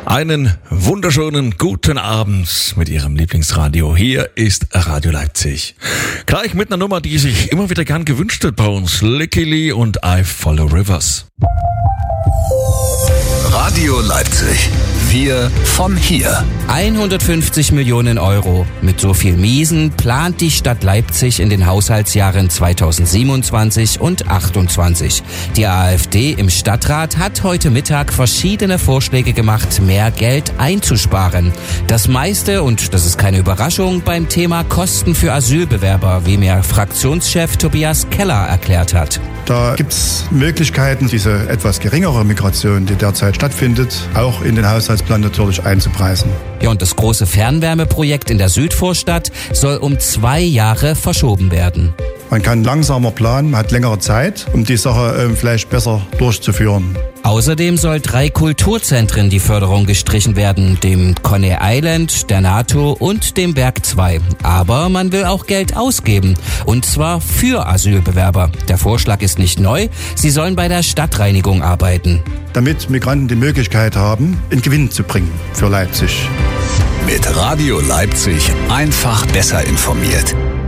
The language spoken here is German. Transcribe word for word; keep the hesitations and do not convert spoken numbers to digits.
Einen wunderschönen guten Abend mit Ihrem Lieblingsradio. Hier ist Radio Leipzig. Gleich mit einer Nummer, die sich immer wieder gern gewünscht wird bei uns. Licky Lee und I Follow Rivers. Radio Leipzig. Wir von hier. hundertfünfzig Millionen Euro. Mit so viel Miesen plant die Stadt Leipzig in den Haushaltsjahren zweitausendsiebenundzwanzig und achtundzwanzig. Die AfD im Stadtrat hat heute Mittag verschiedene Vorschläge gemacht, mehr Geld einzusparen. Das meiste, und das ist keine Überraschung, beim Thema Kosten für Asylbewerber, wie mir Fraktionschef Tobias Keller erklärt hat. Da gibt es Möglichkeiten, diese etwas geringere Migration, die derzeit stattfindet, auch in den Haushaltsplan natürlich einzupreisen. Ja, und das große Fernwärmeprojekt in der Südvorstadt soll um zwei Jahre verschoben werden. Man kann langsamer planen, man hat längere Zeit, um die Sache äh, vielleicht besser durchzuführen. Außerdem soll drei Kulturzentren die Förderung gestrichen werden, dem Coney Island, der NATO und dem Berg zwei. Aber man will auch Geld ausgeben, und zwar für Asylbewerber. Der Vorschlag ist nicht neu, sie sollen bei der Stadtreinigung arbeiten. Damit Migranten die Möglichkeit haben, einen Gewinn zu bringen für Leipzig. Mit Radio Leipzig einfach besser informiert.